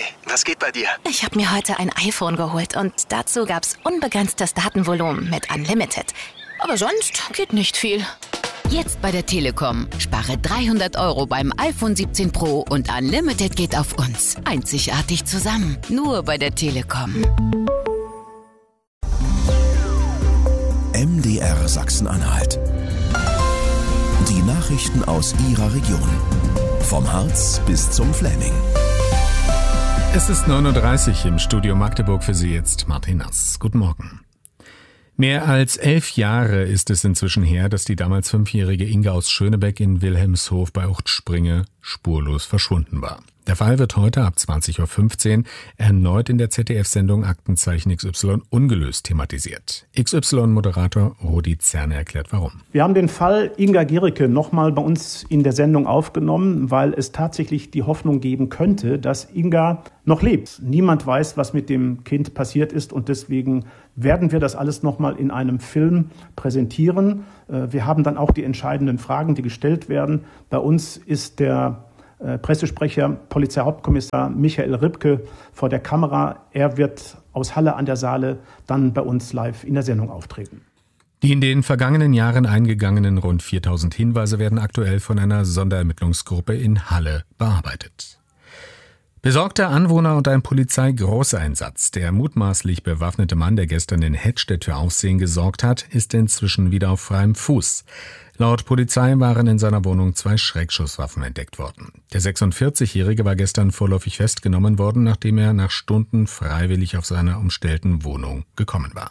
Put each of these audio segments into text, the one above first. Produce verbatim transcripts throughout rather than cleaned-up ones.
was geht bei dir? Ich habe mir heute ein iPhone geholt und dazu gab's unbegrenztes Datenvolumen mit Unlimited. Aber sonst geht nicht viel. Jetzt bei der Telekom. Spare dreihundert Euro beim iPhone siebzehn Pro und Unlimited geht auf uns. Einzigartig zusammen. Nur bei der Telekom. M D R Sachsen-Anhalt. Die Nachrichten aus Ihrer Region. Vom Harz bis zum Fläming. Es ist neun Uhr dreißig im Studio Magdeburg, für Sie jetzt Martin Nass. Guten Morgen. Mehr als elf Jahre ist es inzwischen her, dass die damals fünfjährige Inga aus Schönebeck in Wilhelmshof bei Uchtspringe spurlos verschwunden war. Der Fall wird heute ab zwanzig Uhr fünfzehn erneut in der Z D F-Sendung Aktenzeichen X Y ungelöst thematisiert. X Y-Moderator Rudi Zerne erklärt warum. Wir haben den Fall Inga Gericke nochmal bei uns in der Sendung aufgenommen, weil es tatsächlich die Hoffnung geben könnte, dass Inga noch lebt. Niemand weiß, was mit dem Kind passiert ist, und deswegen werden wir das alles nochmal in einem Film präsentieren. Wir haben dann auch die entscheidenden Fragen, die gestellt werden. Bei uns ist der Pressesprecher, Polizeihauptkommissar Michael Ribke vor der Kamera. Er wird aus Halle an der Saale dann bei uns live in der Sendung auftreten. Die in den vergangenen Jahren eingegangenen rund viertausend Hinweise werden aktuell von einer Sonderermittlungsgruppe in Halle bearbeitet. Besorgte Anwohner und ein Polizeigroßeinsatz. Der mutmaßlich bewaffnete Mann, der gestern in Hettstedt für Aufsehen gesorgt hat, ist inzwischen wieder auf freiem Fuß. Laut Polizei waren in seiner Wohnung zwei Schreckschusswaffen entdeckt worden. Der sechsundvierzigjährige war gestern vorläufig festgenommen worden, nachdem er nach Stunden freiwillig auf seiner umstellten Wohnung gekommen war.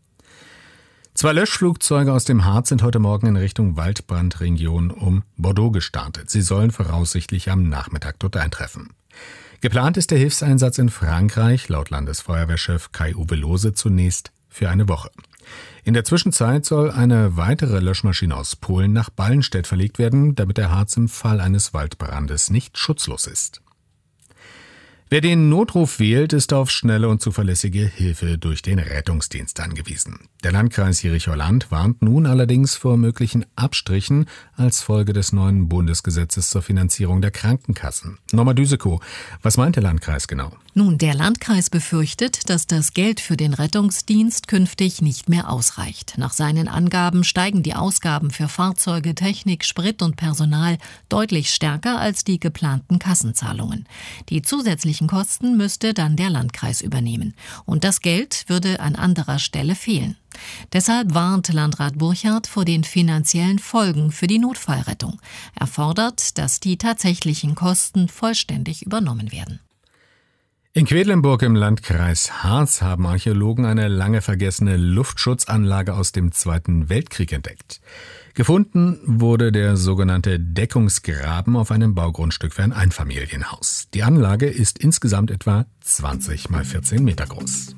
Zwei Löschflugzeuge aus dem Harz sind heute Morgen in Richtung Waldbrandregion um Bordeaux gestartet. Sie sollen voraussichtlich am Nachmittag dort eintreffen. Geplant ist der Hilfseinsatz in Frankreich, laut Landesfeuerwehrchef Kai-Uwe Lohse, zunächst für eine Woche. In der Zwischenzeit soll eine weitere Löschmaschine aus Polen nach Ballenstedt verlegt werden, damit der Harz im Fall eines Waldbrandes nicht schutzlos ist. Wer den Notruf wählt, ist auf schnelle und zuverlässige Hilfe durch den Rettungsdienst angewiesen. Der Landkreis Jericho-Land warnt nun allerdings vor möglichen Abstrichen als Folge des neuen Bundesgesetzes zur Finanzierung der Krankenkassen. Norma Düsekow, was meint der Landkreis genau? Nun, der Landkreis befürchtet, dass das Geld für den Rettungsdienst künftig nicht mehr ausreicht. Nach seinen Angaben steigen die Ausgaben für Fahrzeuge, Technik, Sprit und Personal deutlich stärker als die geplanten Kassenzahlungen. Die zusätzlichen Kosten müsste dann der Landkreis übernehmen. Und das Geld würde an anderer Stelle fehlen. Deshalb warnt Landrat Burchardt vor den finanziellen Folgen für die Notfallrettung. Er fordert, dass die tatsächlichen Kosten vollständig übernommen werden. In Quedlinburg im Landkreis Harz haben Archäologen eine lange vergessene Luftschutzanlage aus dem Zweiten Weltkrieg entdeckt. Gefunden wurde der sogenannte Deckungsgraben auf einem Baugrundstück für ein Einfamilienhaus. Die Anlage ist insgesamt etwa zwanzig mal vierzehn Meter groß.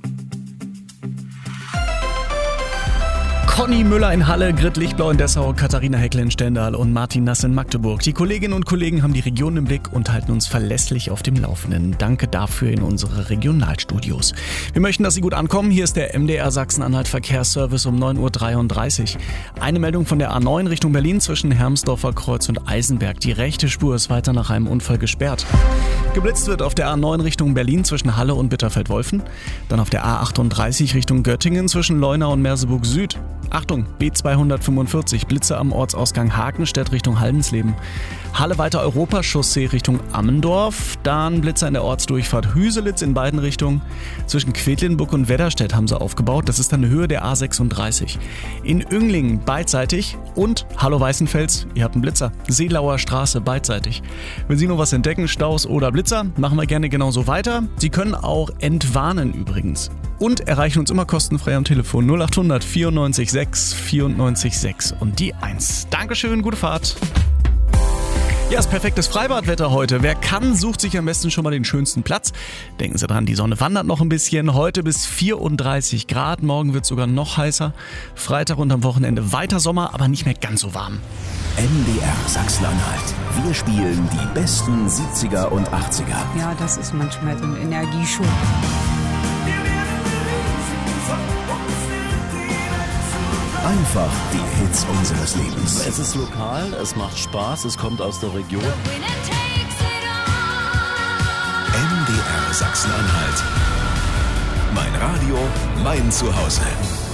Conny Müller in Halle, Grit Lichtblau in Dessau, Katharina Heckle in Stendal und Martin Nass in Magdeburg. Die Kolleginnen und Kollegen haben die Region im Blick und halten uns verlässlich auf dem Laufenden. Danke dafür in unsere Regionalstudios. Wir möchten, dass Sie gut ankommen. Hier ist der M D R Sachsen-Anhalt Verkehrsservice um neun Uhr dreiunddreißig. Eine Meldung von der A neun Richtung Berlin zwischen Hermsdorfer Kreuz und Eisenberg. Die rechte Spur ist weiter nach einem Unfall gesperrt. Geblitzt wird auf der A neun Richtung Berlin zwischen Halle und Bitterfeld-Wolfen. Dann auf der A achtunddreißig Richtung Göttingen zwischen Leuna und Merseburg Süd. Achtung, B zweihundertfünfundvierzig, Blitze am Ortsausgang Hakenstedt Richtung Haldensleben. Halle weiter Europachaussee Richtung Ammendorf. Dann Blitzer in der Ortsdurchfahrt Hüselitz in beiden Richtungen. Zwischen Quedlinburg und Wedderstedt haben sie aufgebaut. Das ist dann eine Höhe der A sechsunddreißig. In Önglingen beidseitig und Hallo Weißenfels, ihr habt einen Blitzer. Seelauer Straße beidseitig. Wenn Sie noch was entdecken, Staus oder Blitzer, machen wir gerne genauso weiter. Sie können auch entwarnen übrigens. Und erreichen uns immer kostenfrei am Telefon null achthundert vierundneunzig sechs vierundneunzig sechs und die eins. Dankeschön, gute Fahrt. Ja, ist perfektes Freibadwetter heute. Wer kann, sucht sich am besten schon mal den schönsten Platz. Denken Sie dran, die Sonne wandert noch ein bisschen. Heute bis vierunddreißig Grad, morgen wird es sogar noch heißer. Freitag und am Wochenende weiter Sommer, aber nicht mehr ganz so warm. M D R Sachsen-Anhalt. Wir spielen die besten siebziger und achtziger. Ja, das ist manchmal so ein Energieschub. Einfach die Hits unseres Lebens. Es ist lokal, es macht Spaß, es kommt aus der Region. M D R Sachsen-Anhalt. Mein Radio, mein Zuhause.